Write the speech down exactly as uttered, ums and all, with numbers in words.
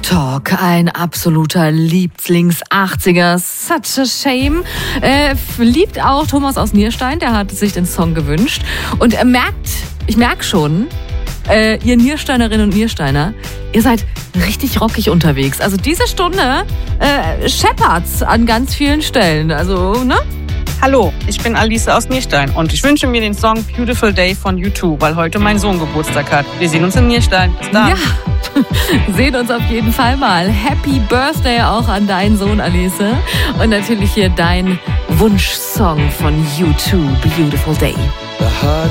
Talk, ein absoluter Lieblings-achtziger, such a shame. Äh, liebt auch Thomas aus Nierstein, der hat sich den Song gewünscht. Und er merkt, ich merke schon, äh, ihr Niersteinerinnen und Niersteiner, ihr seid richtig rockig unterwegs. Also diese Stunde äh, scheppert's an ganz vielen Stellen. Also, ne? Hallo, ich bin Alice aus Nierstein und ich wünsche mir den Song Beautiful Day von U zwei, weil heute mein Sohn Geburtstag hat. Wir sehen uns in Nierstein. Bis dann. Ja, sehen uns auf jeden Fall mal. Happy Birthday auch an deinen Sohn, Alice. Und natürlich hier dein Wunschsong von U zwei, Beautiful Day.